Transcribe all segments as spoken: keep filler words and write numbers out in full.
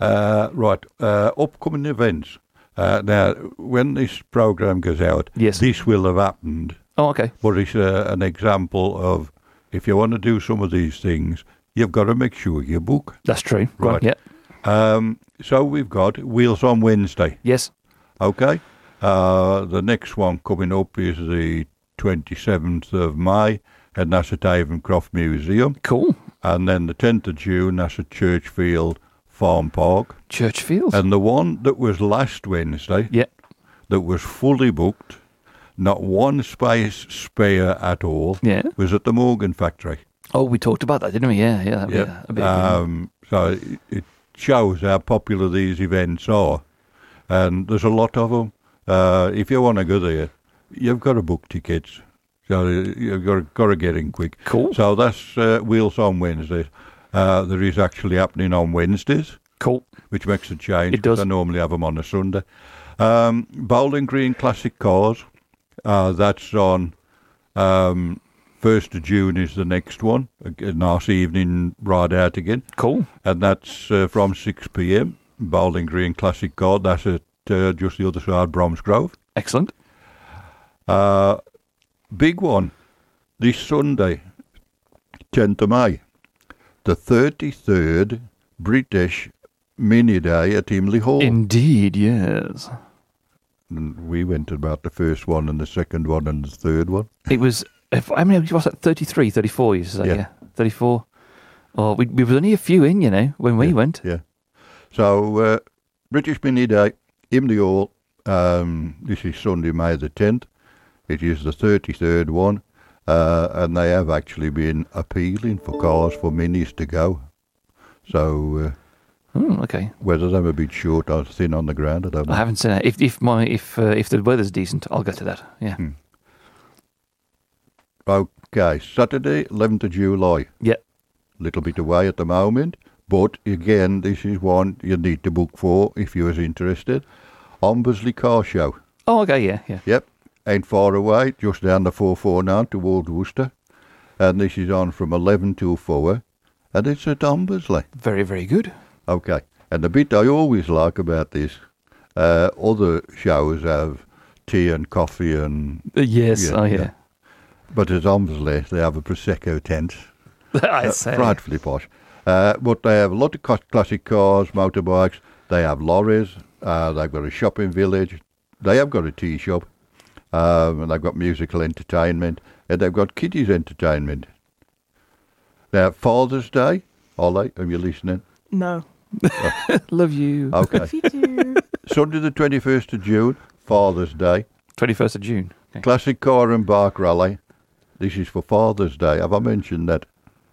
Uh, right, uh, upcoming events. Uh, now, when this programme goes out, yes. this will have happened. Oh, okay. But it's uh, an example of, if you want to do some of these things, you've got to make sure you book. That's true. Right. Yeah. Um, so we've got Wheels on Wednesday. Yes. Okay. Uh, the next one coming up is the twenty-seventh of May, and that's at Avon Museum. Cool. And then the tenth of June, that's at Churchfield Farm Park. Churchfield. And the one that was last Wednesday, yeah. that was fully booked, not one space spare at all, yeah. was at the Morgan factory. Oh, we talked about that, didn't we? Yeah, yeah. Yeah. Be a bit, um, so it, it shows how popular these events are. And there's a lot of them. Uh, if you want to go there, you've got to book tickets. So you've got to, got to get in quick. Cool. So that's uh, Wheels on Wednesdays. Uh, there is actually happening on Wednesdays. Cool. Which makes a change. It does. I normally have them on a Sunday. Um, Bowling Green Classic Cars. Uh, that's on um, first of June is the next one. A, a nice evening ride out again. Cool. And that's uh, from six p.m. Bowling Green Classic Car. That's at uh, just the other side, Bromsgrove. Excellent. Uh, big one. This Sunday, tenth of May. The thirty-third British Mini Day at Imlay Hall. Indeed, yes. And we went to about the first one and the second one and the third one. It was, if, I mean, it was like thirty-three, thirty-four, you say, yeah. yeah. thirty-four. Oh, we, we were only a few in, you know, when we yeah, went. Yeah. So, uh, British Mini Day, Imlay Hall, um, this is Sunday, May the tenth. It is the thirty-third one. Uh, and they have actually been appealing for cars for minis to go. So, uh, oh, okay. Whether they're a bit short or thin on the ground, I don't know. I haven't seen that. If if my if uh, if the weather's decent, I'll go to that. Yeah. Hmm. Okay, Saturday, eleventh of July. Yeah. Little bit away at the moment, but again, this is one you need to book for if you're interested. Ombersley Car Show. Oh, okay, yeah, yeah. Yep. Ain't far away, just down the four forty-nine towards Worcester. And this is on from eleven till four. And it's at Ombersley. Very, very good. Okay. And the bit I always like about this, uh, other shows have tea and coffee and... Uh, yes, yeah, oh yeah. yeah. But at Ombersley, they have a Prosecco tent. I uh, say. Frightfully posh. Uh, but they have a lot of co- classic cars, motorbikes. They have lorries. Uh, they've got a shopping village. They have got a tea shop. Um, and they've got musical entertainment, and they've got kiddies entertainment. Now, Father's Day, Ollie, are you listening? No. Oh. Love you. Okay. Love you too. Sunday the twenty-first of June, Father's Day. twenty-first of June. Okay. Classic Car and Bike Rally. This is for Father's Day. Have I mentioned that?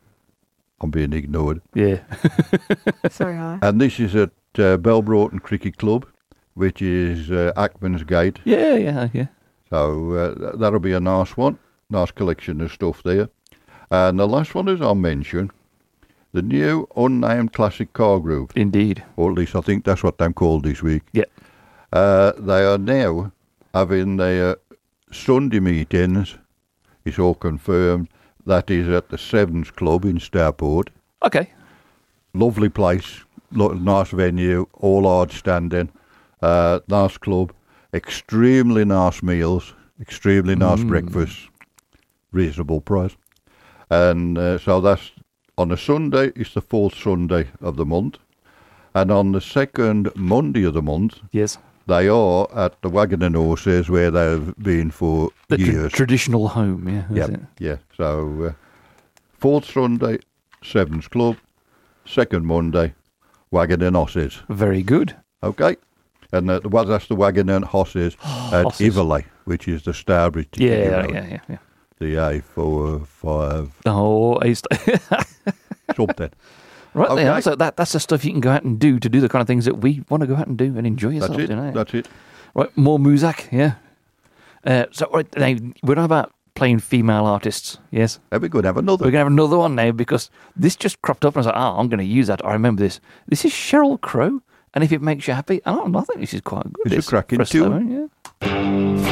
I'm being ignored. Yeah. Sorry, hi. And this is at uh, Belbroughton Cricket Club, which is uh, Ackman's Gate. Yeah, yeah, yeah. So uh, that'll be a nice one. Nice collection of stuff there. And the last one, as I mentioned, the new unnamed classic car group. Indeed. Or at least I think that's what they're called this week. Yeah. Uh, they are now having their Sunday meetings. It's all confirmed. That is at the Sevens Club in Stourport. Okay. Lovely place. Lo- nice venue. All hard standing. Uh, nice club. Extremely nice meals, extremely nice Mm. breakfast, reasonable price. And uh, so that's on a Sunday, it's the fourth Sunday of the month. And on the second Monday of the month, yes, they are at the Wagon and Horses where they've been for the tra- years. traditional home, yeah. Yep, It? yeah. So uh, fourth Sunday, Sevens Club, second Monday, Wagon and Horses. Very good. Okay. And uh, well, that's the Wagon and Horses at Horses. Iverley, which is the Stourbridge. to Yeah, Kitty yeah, Road. yeah, yeah. The A four five Oh, I used to something. right Okay. there. So that that's the stuff you can go out and do to do the kind of things that we want to go out and do and enjoy yourself. That's it. You know? That's it. Right, more Muzak, yeah. Uh, so right, now, we're not about playing female artists, yes? And we're going to have another. We're going to have another one now because this just cropped up and I was like, oh, I'm going to use that. I remember this. This is Sheryl Crow, and if it makes you happy, I don't know, I think this is quite good. It's a this, cracking for a slow tune. one, yeah.